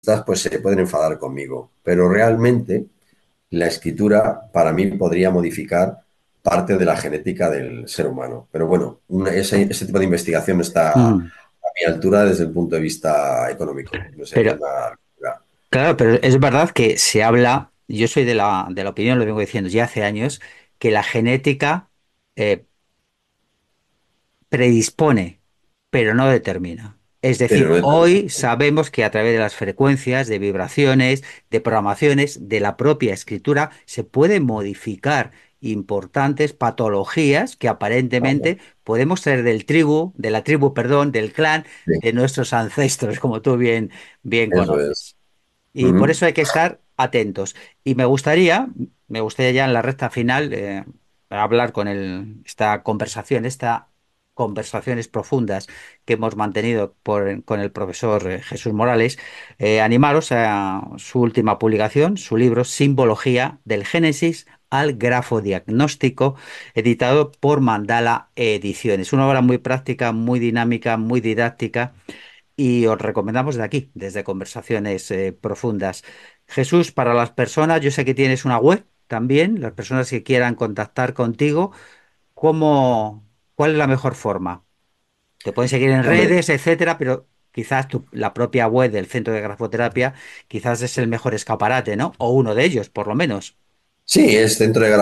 pues se pueden enfadar conmigo, pero realmente la escritura para mí podría modificar parte de la genética del ser humano. Pero bueno, ese tipo de investigación no está a Mm. mi altura desde el punto de vista económico. No sería Pero, una locura. claro, pero es verdad que se habla, yo soy de la opinión, lo vengo diciendo ya hace años, que la genética eh, predispone, pero no determina. Es Pero decir, no hoy sabemos que a través de las frecuencias, de vibraciones, de programaciones, de la propia escritura, se pueden modificar importantes patologías que aparentemente podemos traer de la tribu, perdón, del clan sí, de nuestros ancestros, como tú bien eso es. conoces. Y por Ujú. eso hay que estar atentos. Y me gustaría ya en la recta final hablar esta conversaciones profundas que hemos mantenido con el profesor Jesús Morales, animaros a su última publicación, su libro Simbología del Génesis al grafodiagnóstico, editado por Mandala Ediciones. Una obra muy práctica, muy dinámica, muy didáctica y os recomendamos de aquí, desde Conversaciones Profundas. Jesús, para las personas, yo sé que tienes una web también, las personas que quieran contactar contigo, ¿cómo, cuál es la mejor forma? Te pueden seguir en Hombre, redes, etcétera, pero quizás la propia web del Centro de Grafoterapia quizás es el mejor escaparate, ¿no? O uno de ellos, por lo menos. sí, es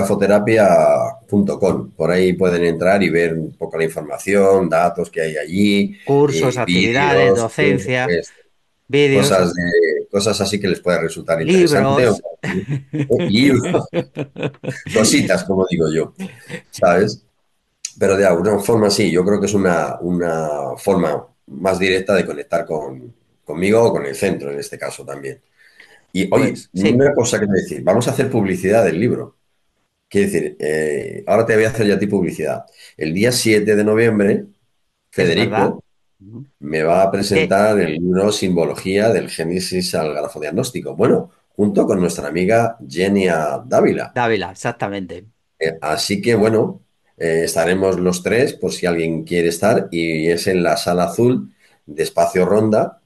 centrodegrafoterapia.com. Por ahí pueden entrar y ver un poco la información, datos que hay allí, Cursos, actividades, vídeos, docencia, pues, vídeos, cosas así que les pueda resultar interesante. libros. Libros, cositas, como digo yo, ¿sabes? Pero de alguna forma sí, yo creo que es una forma más directa de conectar conmigo o con el centro en este caso también. Y oye, Pues sí, una cosa que te decir, vamos a hacer publicidad del libro. Quiero decir, ahora te voy a hacer ya a ti publicidad. El día 7 de noviembre, es verdad. Federico me va a Que presentar el libro Simbología del Génesis al grafodiagnóstico. Bueno, junto con nuestra amiga Genia Dávila. Dávila, exactamente. Así que bueno, estaremos los tres por si alguien quiere estar y es en la sala azul de Espacio Ronda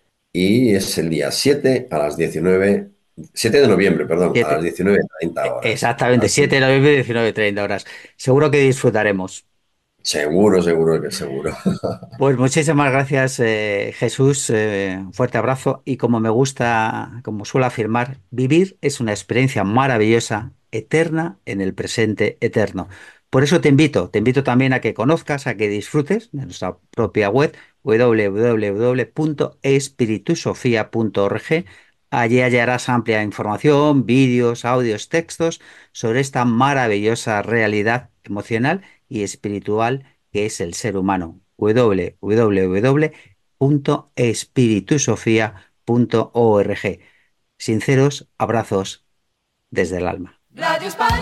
y es el día 7 a las 19, 7 de noviembre, perdón, a las 19:30 horas. Exactamente, Así 7 de noviembre, 19:30 horas. Seguro que disfrutaremos. seguro, seguro que seguro. Pues muchísimas gracias, Jesús. Un fuerte abrazo. Y como me gusta, como suelo afirmar, vivir es una experiencia maravillosa, eterna en el presente eterno. Por eso te invito también a que conozcas, a que disfrutes de nuestra propia web www.espiritusofía.org. Allí hallarás amplia información, vídeos, audios, textos sobre esta maravillosa realidad emocional y espiritual que es el ser humano. www.espiritusofía.org. Sinceros abrazos desde el alma.